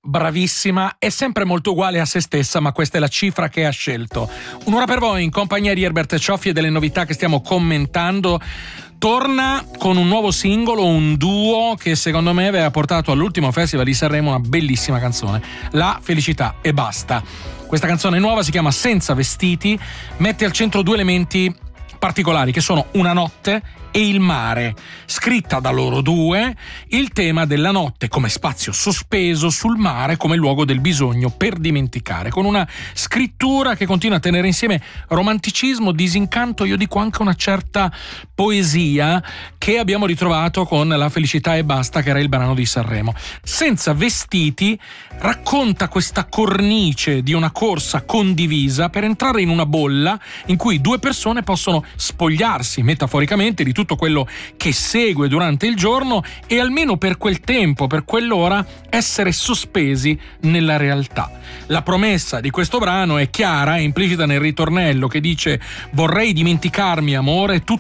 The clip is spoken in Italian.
bravissima, è sempre molto uguale a se stessa, ma questa è la cifra che ha scelto. Un'ora per voi in compagnia di Herbert Cioffi e delle novità che stiamo commentando. Torna con un nuovo singolo, un duo che secondo me aveva portato all'ultimo Festival di Sanremo una bellissima canzone, La felicità e basta. Questa canzone nuova si chiama Senza vestiti, mette al centro due elementi particolari che sono una notte e il mare. Scritta da loro due, il tema della notte come spazio sospeso sul mare come luogo del bisogno per dimenticare, con una scrittura che continua a tenere insieme romanticismo, disincanto, io dico anche una certa poesia che abbiamo ritrovato con La felicità e basta, che era il brano di Sanremo. Senza vestiti racconta questa cornice di una corsa condivisa per entrare in una bolla in cui due persone possono spogliarsi metaforicamente di tutto quello che segue durante il giorno e almeno per quel tempo, per quell'ora, essere sospesi nella realtà. La promessa di questo brano è chiara e implicita nel ritornello che dice: vorrei dimenticarmi, amore, tutto